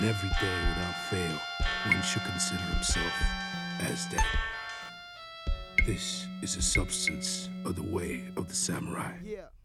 and every day without fail, one should consider himself as dead. This is the substance of the way of the samurai. Yeah.